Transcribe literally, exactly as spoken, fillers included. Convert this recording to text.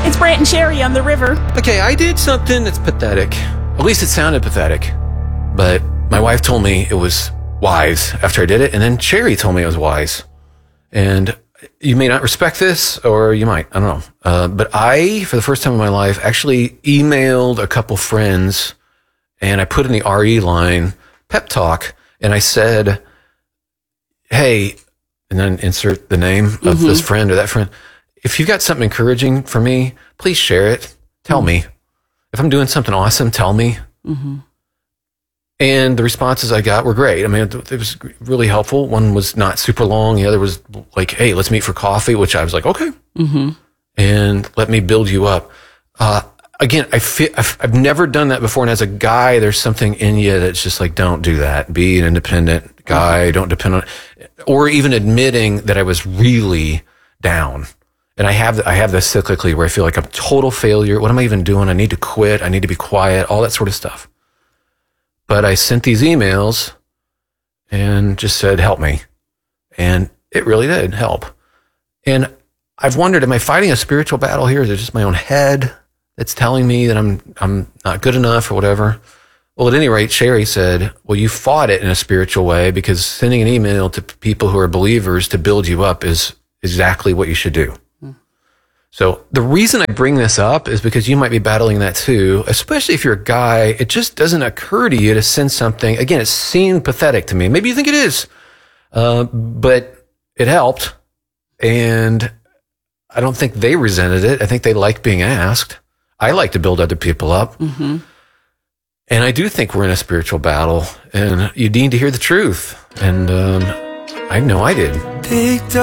It's Brant and Sherry on the river. Okay, I did something that's pathetic. At least it sounded pathetic. But my wife told me it was wise after I did it, and then Sherry told me it was wise. And you may not respect this, or you might. I don't know. Uh, but I, for the first time in my life, actually emailed a couple friends, and I put in the R E line, pep talk, and I said, hey, and then insert the name of mm-hmm. this friend or that friend. If you've got something encouraging for me, please share it. Tell mm-hmm. me. If I'm doing something awesome, tell me. Mm-hmm. And the responses I got were great. I mean, it, it was really helpful. One was not super long. The other was like, hey, let's meet for coffee, which I was like, okay. Mm-hmm. And let me build you up. Uh, again, I feel, I've, I've never done that before. And as a guy, there's something in you that's just like, don't do that. Be an independent guy. Mm-hmm. Don't depend on, or even admitting that I was really down. And I have, I have this cyclically where I feel like I'm a total failure. What am I even doing? I need to quit. I need to be quiet, all that sort of stuff. But I sent these emails and just said, help me. And it really did help. And I've wondered, am I fighting a spiritual battle here? Is it just my own head that's telling me that I'm, I'm not good enough or whatever? Well, at any rate, Sherry said, well, you fought it in a spiritual way because sending an email to people who are believers to build you up is exactly what you should do. So the reason I bring this up is because you might be battling that too, especially if you're a guy. It just doesn't occur to you to send something. Again, it seemed pathetic to me. Maybe you think it is, uh, but it helped. And I don't think they resented it. I think they like being asked. I like to build other people up. Mm-hmm. And I do think we're in a spiritual battle, and you need to hear the truth. And um, I know I did.